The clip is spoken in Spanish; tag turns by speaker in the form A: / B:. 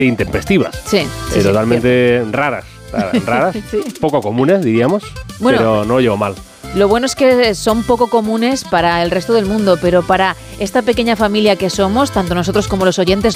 A: intempestivas.
B: Sí,
A: Totalmente raras,
B: sí.
A: poco comunes, diríamos,
B: Bueno,
A: pero no lo llevo mal.
B: Lo bueno es que son poco comunes para el resto del mundo, pero para esta pequeña familia que somos, tanto nosotros como los oyentes,